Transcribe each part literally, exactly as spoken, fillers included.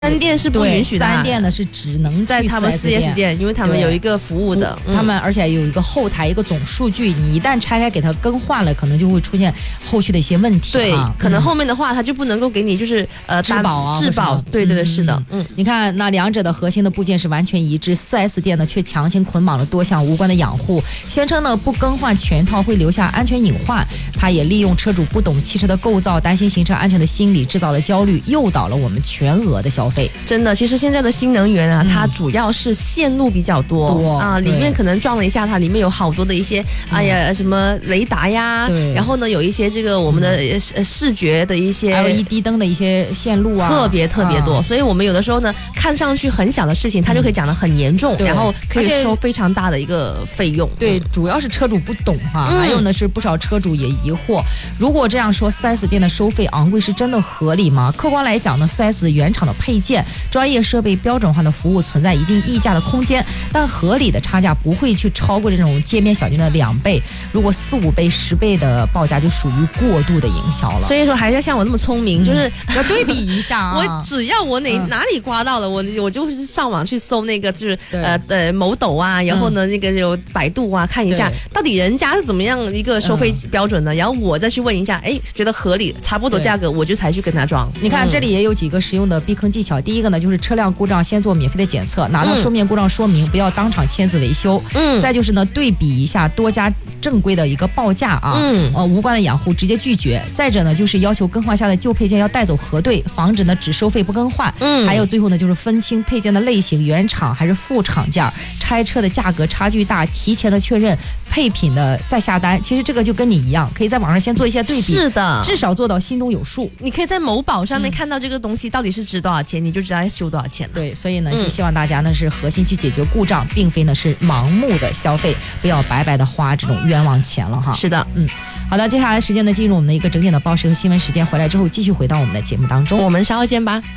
三店是不允许的， 三店呢是只能在他们 四 S 店，因为他们有一个服务的， 他们而且有一个后台一个总数据，你一旦拆开给它更换了，可能就会出现后续的一些问题。 对，可能后面的话它就不能够给你就是呃质保啊， 质保。对对对，是的， 嗯，你看那两者的核心的部件是完全一致， 四 S 店呢却强行捆绑了多项无关的养护，宣称呢不更换全套会留下安全隐患。他也利用车主不懂汽车的构造，担心行车安全的心理，制造了焦虑，诱导了我们全额的消费。 真的，其实现在的新能源啊，它主要是线路比较多、 多啊，里面可能撞了一下它，里面有好多的一些，哎呀，什么雷达呀，然后呢有一些这个我们的、呃、视觉的一些 L E D 灯的一些线路啊， 特别特别多、啊，所以我们有的时候呢，看上去很小的事情，它就可以讲得很严重，然后可以收非常大的一个费用。 对，主要是车主不懂哈、嗯，还有呢是不少车主也疑惑，如果这样说 四 S 店的收费昂贵是真的合理吗？客观来讲呢 ，四 S 原厂的配件、专业设备、标准化的服务存在一定溢价的空间，但合理的差价不会去超过这种街边小店的两倍，如果四五倍、十倍的报价就属于过度的营销了。 所以说还是要像我那么聪明，嗯、就是要对比一下啊。 我只要我哪、嗯、哪里刮到了，我我就是上网去搜那个就是呃呃某抖啊，然后呢、嗯、那个有百度啊，看一下到底人家是怎么样一个收费标准的，嗯、然后我再去问一下，哎，觉得合理，差不多价格，我就才去跟他装。 你看、嗯、这里也有几个实用的避坑技巧，第一个呢就是车辆故障先做免费的检测，拿到书面故障说明，嗯、不要当场签字维修。嗯，再就是呢对比一下多家正规的一个报价啊，嗯，呃无关的养护直接拒绝。再者呢就是要求更换下的旧配件要带走核对，防止呢只收费不更换。嗯，还有最后呢就是分清配件的类型，原厂还是副厂件，拆车的价格差距大，提前的确认配品的再下单。其实这个就跟你一样，可以在网上先做一些对比， 是的， 至少做到心中有数。 你可以在某宝上面看到这个东西到底是值多少钱，嗯、你就知道要修多少钱了。 对，所以呢，是希望大家呢是核心去解决故障，并非呢是盲目的消费，不要白白的花这种冤枉钱了哈。 是的， 嗯，好的，接下来时间呢进入我们的一个整点的报时和新闻时间，回来之后继续回到我们的节目当中， 我们稍后见吧。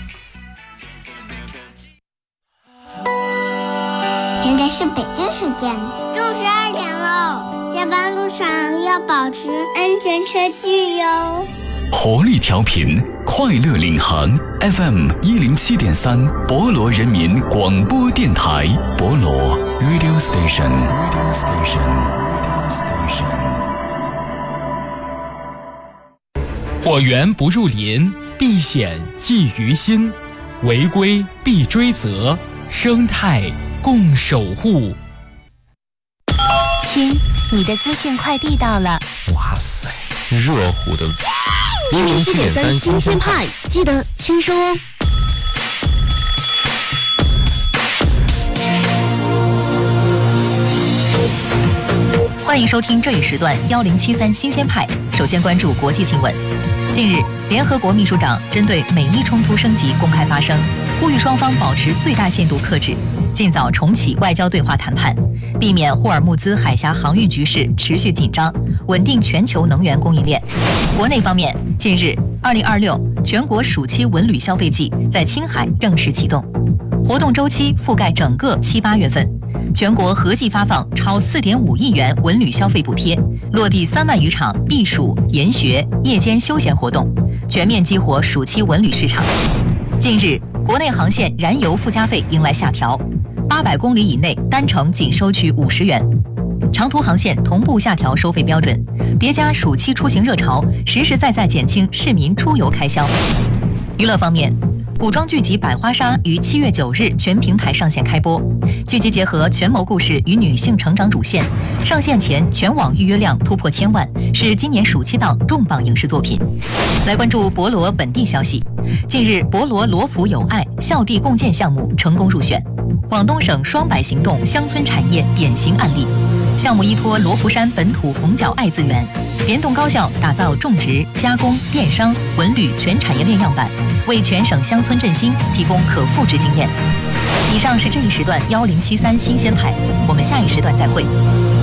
现在是北京时间中十二点喽，下班路上要保持安全车距哟。 活力调频，快乐领航 F M 一零七点三，博罗人民广播电台，博罗 Radio Station Radio Station Radio Station。 火源不入林，避险忌于心，违规必追责，生态共守护。 亲，你的资讯快递到了。 哇塞，热乎的一零七点三新鲜派，记得签收哦。欢迎收听这一时段幺零七三新鲜派。首先关注国际新闻。近日，联合国秘书长针对美伊冲突升级公开发声，呼吁双方保持最大限度克制，尽早重启外交对话谈判，避免霍尔木兹海峡航运局势持续紧张，稳定全球能源供应链。国内方面，近日，二零二六全国暑期文旅消费季在青海正式启动，活动周期覆盖整个七八月份。全国合计发放超四点五亿元文旅消费补贴，落地三万余场避暑、研学、夜间休闲活动，全面激活暑期文旅市场。近日，国内航线燃油附加费迎来下调，八百公里以内单程仅收取五十元，长途航线同步下调收费标准，叠加暑期出行热潮，实实在在减轻市民出游开销。娱乐方面，古装剧集《百花杀》于七月九日全平台上线开播。剧集结合权谋故事与女性成长主线，上线前全网预约量突破千万，是今年暑期档重磅影视作品。来关注博罗本地消息。近日，博罗罗浮有爱校地共建项目成功入选，广东省双百行动乡村产业典型案例。项目依托罗浮山本土红角爱资源，联动高校打造种植、加工、电商、文旅全产业链样板，为全省乡村振兴提供可复制经验。以上是这一时段幺零七三新鲜派，我们下一时段再会。